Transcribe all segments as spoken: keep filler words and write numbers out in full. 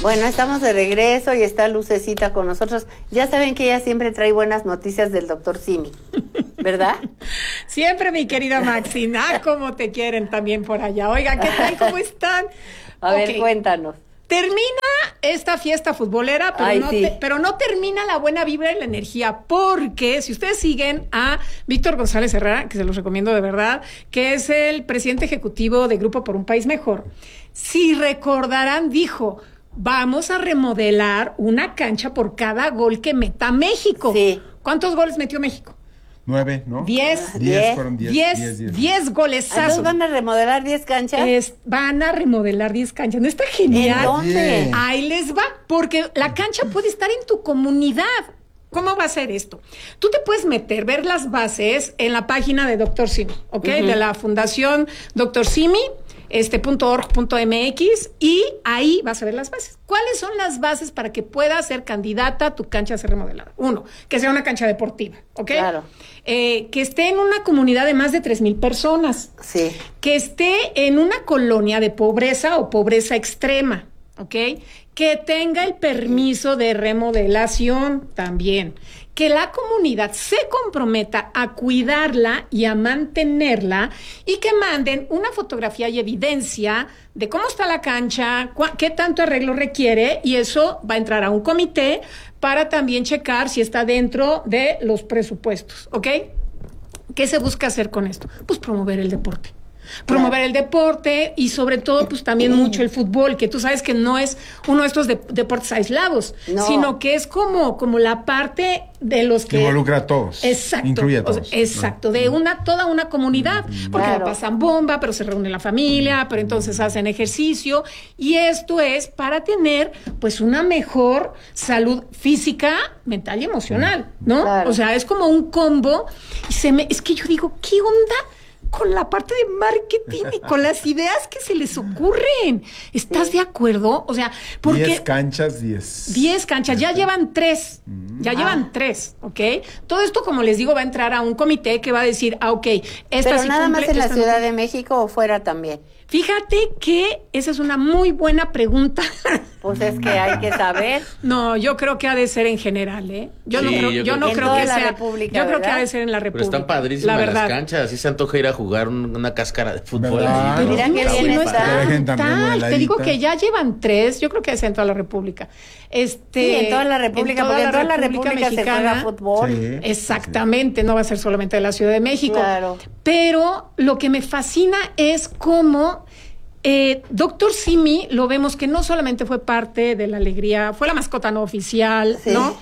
Bueno, estamos de regreso y está Lucecita con nosotros. Ya saben que ella siempre trae buenas noticias del doctor Simi, ¿verdad? Siempre, mi querida Maxine. Ah, cómo te quieren también por allá. Oiga, ¿qué tal? ¿Cómo están? A okay. ver, cuéntanos. Termina esta fiesta futbolera, pero, Ay, no sí. te, pero no termina la buena vibra y la energía, porque si ustedes siguen a Víctor González Herrera, que se los recomiendo de verdad, que es el presidente ejecutivo de Grupo por un País Mejor, si recordarán, dijo, vamos a remodelar una cancha por cada gol que meta México. Sí. ¿Cuántos goles metió México? Nueve, ¿no? Diez. Diez, fueron diez. Diez, diez, diez. diez golesazos. ¿Entonces van a remodelar diez canchas? Es, van a remodelar diez canchas. ¿No está genial? ¿En dónde? Ahí les va, porque la cancha puede estar en tu comunidad. ¿Cómo va a ser esto? Tú te puedes meter, ver las bases en la página de doctor Simi, ¿ok? Uh-huh. De la Fundación doctor Simi, este, .org.mx, y ahí vas a ver las bases. ¿Cuáles son las bases para que pueda ser candidata a tu cancha a ser remodelada? Uno, que sea una cancha deportiva, ¿ok? Claro. Eh, que esté en una comunidad de más de tres mil personas. Sí. Que esté en una colonia de pobreza o pobreza extrema, ¿ok? Que tenga el permiso de remodelación también. Que la comunidad se comprometa a cuidarla y a mantenerla, y que manden una fotografía y evidencia de cómo está la cancha, cu- qué tanto arreglo requiere, y eso va a entrar a un comité para también checar si está dentro de los presupuestos, ¿ok? ¿Qué se busca hacer con esto? Pues promover el deporte. Promover el deporte y sobre todo pues también mucho el fútbol, que tú sabes que no es uno de estos de, deportes aislados, no. sino que es como, como la parte de los que... Involucra a todos. Exacto. Incluye a todos. O sea, exacto, ¿no? De una, toda una comunidad, porque claro. no pasan bomba, pero se reúne la familia, pero entonces hacen ejercicio, y esto es para tener pues una mejor salud física, mental y emocional, ¿no? Claro. O sea, es como un combo, y se me, es que yo digo, ¿qué onda con la parte de marketing y con las ideas que se les ocurren? ¿Estás sí. de acuerdo? O sea, porque... Diez canchas, diez. Diez canchas, ya llevan tres, ya ah. llevan tres, ¿ok? Todo esto, como les digo, va a entrar a un comité que va a decir, ah, ok, esta Pero sí nada cumple, más en la esta Ciudad no. de México o fuera también. Fíjate que esa es una muy buena pregunta. Pues es que hay que saber. No, yo creo que ha de ser en general, ¿eh? Yo sí, no creo, yo yo creo no que creo en que toda sea. la República, yo creo ¿verdad? que ha de ser en la República. Pero están padrísimas la las canchas, sí se antoja ir a jugar un, una cáscara de fútbol. ¿Verdad? Ahí, Mira qué Sí, bien no está. está tan tal. Te digo que ya llevan tres, yo creo que es en toda la República. Este, Sí, en toda la República, en toda porque la en toda la República República se Mexicana, juega fútbol. Sí. Exactamente, no va a ser solamente de la Ciudad de México. Claro. Pero lo que me fascina es cómo eh, doctor Simi, lo vemos que no solamente fue parte de la alegría, fue la mascota no oficial, sí. ¿no?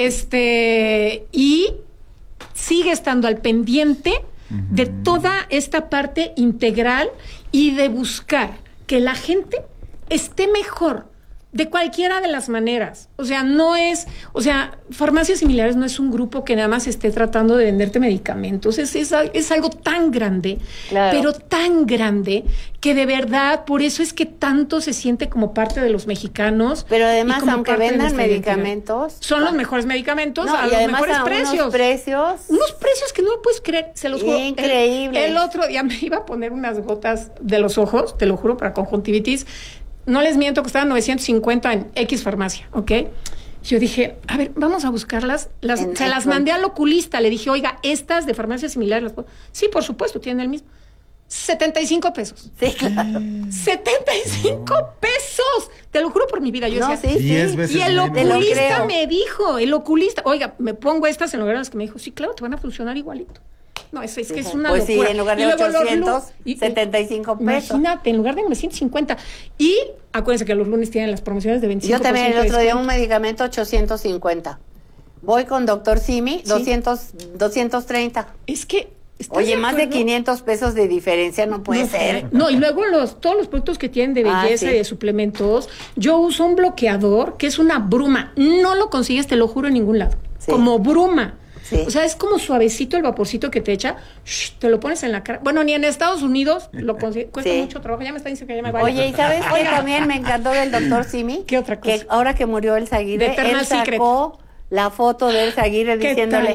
Este, y sigue estando al pendiente uh-huh. de toda esta parte integral y de buscar que la gente esté mejor de cualquiera de las maneras. O sea, no es, o sea, Farmacias Similares no es un grupo que nada más esté tratando de venderte medicamentos, es, es, es algo tan grande, claro. pero tan grande, que de verdad, por eso es que tanto se siente como parte de los mexicanos. Pero además, aunque vendan medicamentos, son los mejores medicamentos, no, a los mejores a precios. Unos precios. Unos precios que no lo puedes creer, se los juro. Increíble. El, el otro día me iba a poner unas gotas de los ojos, te lo juro, para conjuntivitis. No les miento, costaban novecientos cincuenta en X farmacia, ¿ok? Yo dije, a ver, vamos a buscarlas. Las, se las mandé al oculista. Le dije, oiga, estas de farmacias similares, ¿las puedo? Sí, por supuesto, tienen el mismo. setenta y cinco pesos. Sí, claro. setenta y cinco no. pesos. Te lo juro por mi vida. Yo no, decía, sí, diez sí. veces y el menos. oculista me dijo, el oculista, oiga, me pongo estas en lugar de las que me dijo, sí, claro, te van a funcionar igualito. No, es, es que es una pues locura. Sí, en lugar de ochocientos, y, setenta y cinco pesos. Imagínate, en lugar de novecientos cincuenta. Y acuérdense que los lunes tienen las promociones de veinticinco por ciento. Yo también el otro de día un medicamento ochocientos cincuenta. Voy con doctor Simi, ¿sí? doscientos, doscientos treinta. Es que... Oye, más de quinientos pesos de diferencia no puede no, ser. No, y luego los todos los productos que tienen de belleza ah, sí. y de suplementos, yo uso un bloqueador que es una bruma. No lo consigues, te lo juro, en ningún lado. Sí. Como bruma. Sí. O sea, es como suavecito el vaporcito que te echa, shh, te lo pones en la cara. Bueno, ni en Estados Unidos lo consigues, cuesta sí. mucho trabajo. Ya me está diciendo que ya me vaya. Oye, ¿y sabes qué también me encantó del doctor Simi? ¿Qué otra cosa? Que ahora que murió Elsa Aguirre, él sacó Secret. la foto de Elsa Aguirre diciéndole,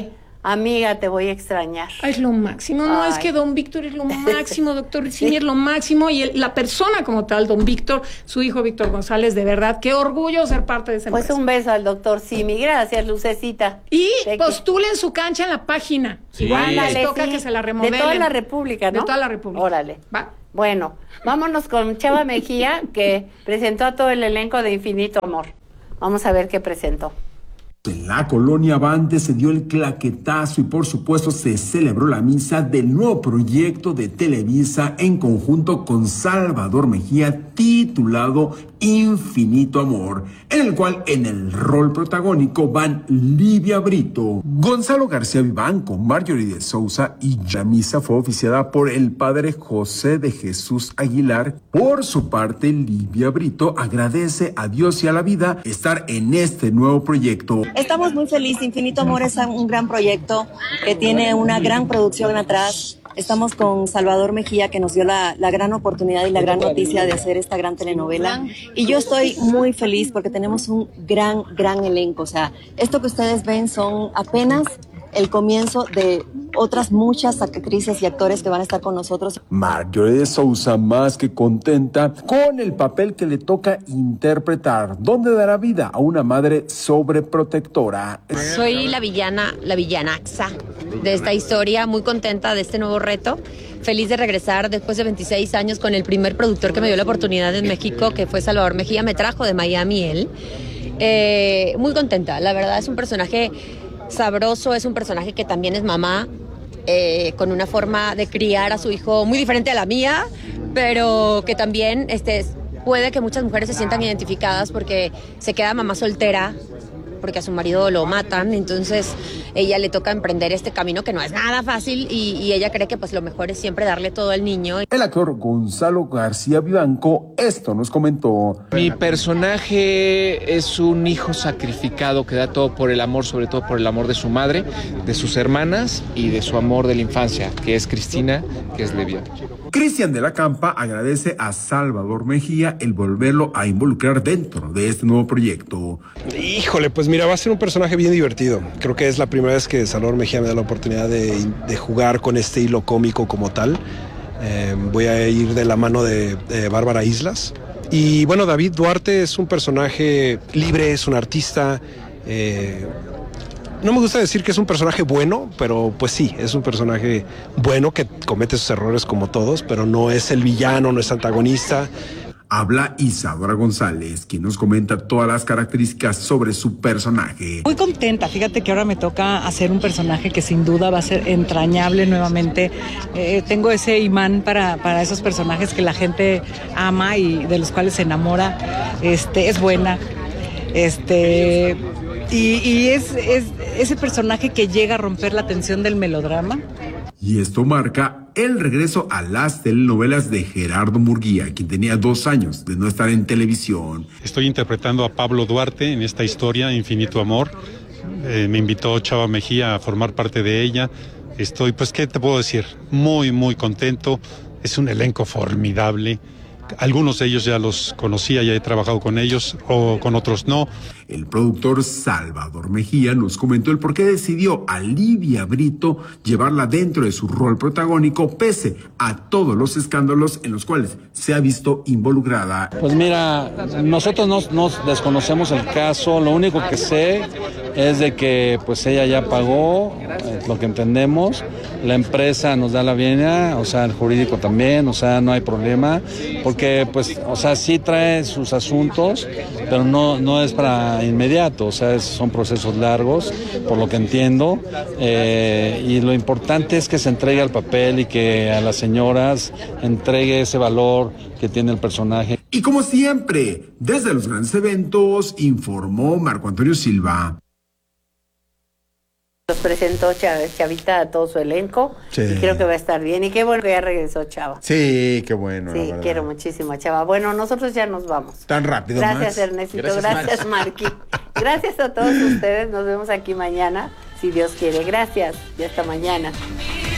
amiga, te voy a extrañar. Ay, es lo máximo. No, Ay. es que don Víctor es lo máximo, doctor Simi es lo máximo. Y el, la persona como tal, don Víctor, su hijo Víctor González, de verdad, qué orgullo ser parte de esa Pues empresa. un beso al doctor Simi. Gracias, Lucecita. Y Te- postulen su cancha en la página. Sí. Igual les Ándale, toca sí. que se la remodelen. De toda la República, ¿no? De toda la República. Órale. Va. Bueno, vámonos con Chava Mejía, que presentó a todo el elenco de Infinito Amor. Vamos a ver qué presentó. En la colonia Abante se dio el claquetazo y por supuesto se celebró la misa del nuevo proyecto de Televisa en conjunto con Salvador Mejía titulado Infinito Amor, en el cual en el rol protagónico van Livia Brito, Gonzalo García Vivanco, Marjorie de Sousa y la misa fue oficiada por el padre José de Jesús Aguilar. Por su parte, Livia Brito agradece a Dios y a la vida estar en este nuevo proyecto. Estamos muy felices. Infinito Amor es un gran proyecto que tiene una gran producción atrás. Estamos con Salvador Mejía, que nos dio la, la gran oportunidad y la gran noticia de hacer esta gran telenovela. Y yo estoy muy feliz porque tenemos un gran, gran elenco. O sea, esto que ustedes ven son apenas el comienzo de otras muchas actrices y actores que van a estar con nosotros. Marjorie de Sousa más que contenta con el papel que le toca interpretar, donde dará vida a una madre sobreprotectora. Soy la villana, la villanaxa de esta historia, muy contenta de este nuevo reto. Feliz de regresar después de veintiséis años con el primer productor que me dio la oportunidad en México, que fue Salvador Mejía, me trajo de Miami él. Eh, muy contenta, la verdad es un personaje sabroso, es un personaje que también es mamá, eh, con una forma de criar a su hijo muy diferente a la mía, pero que también este, puede que muchas mujeres se sientan identificadas porque se queda mamá soltera, porque a su marido lo matan, entonces ella le toca emprender este camino que no es nada fácil y, y ella cree que pues lo mejor es siempre darle todo al niño. El actor Gonzalo García Vivanco esto nos comentó. Mi personaje es un hijo sacrificado que da todo por el amor, sobre todo por el amor de su madre, de sus hermanas y de su amor de la infancia, que es Cristina, que es Livia. Cristian de la Campa agradece a Salvador Mejía el volverlo a involucrar dentro de este nuevo proyecto. Híjole, pues mira, va a ser un personaje bien divertido. Creo que es la primera vez que Salvador Mejía me da la oportunidad de, de jugar con este hilo cómico como tal. Eh, voy a ir de la mano de, de Bárbara Islas. Y bueno, David Duarte es un personaje libre, es un artista. Eh, no me gusta decir que es un personaje bueno, pero pues sí, es un personaje bueno que comete sus errores como todos, pero no es el villano, no es antagonista. Habla Isadora González, quien nos comenta todas las características sobre su personaje. Muy contenta, fíjate que ahora me toca hacer un personaje que sin duda va a ser entrañable nuevamente. Eh, tengo ese imán para, para esos personajes que la gente ama y de los cuales se enamora. Este, es buena. Este, y y es, es ese personaje que llega a romper la tensión del melodrama. Y esto marca el regreso a las telenovelas de Gerardo Murguía, quien tenía dos años de no estar en televisión. Estoy interpretando a Pablo Duarte en esta historia, Infinito Amor. Eh, me invitó Chava Mejía a formar parte de ella. Estoy, pues, ¿qué te puedo decir? Muy, muy contento. Es un elenco formidable. Algunos de ellos ya los conocía, ya he trabajado con ellos, o con otros no. El productor Salvador Mejía nos comentó el por qué decidió a Livia Brito llevarla dentro de su rol protagónico, pese a todos los escándalos en los cuales se ha visto involucrada. Pues mira, nosotros no, no desconocemos el caso, lo único que sé es de que pues ella ya pagó, es lo que entendemos, la empresa nos da la venia, o sea, el jurídico también, o sea, no hay problema, porque pues, o sea, sí trae sus asuntos, pero no, no es para inmediato, o sea, es, son procesos largos, por lo que entiendo, eh, y lo importante es que se entregue al papel y que a las señoras entregue ese valor que tiene el personaje. Y como siempre, desde los grandes eventos, informó Marco Antonio Silva. Los presentó Chav- Chavita a todo su elenco, Sí. y creo que va a estar bien. Y qué bueno que ya regresó Chava. Sí, qué bueno. la Sí, verdad. quiero muchísimo a Chava. Bueno, nosotros ya nos vamos. Tan rápido, Gracias, Max. Ernestito. Gracias, Gracias, Marqui. Gracias a todos ustedes. Nos vemos aquí mañana, si Dios quiere. Gracias y hasta mañana.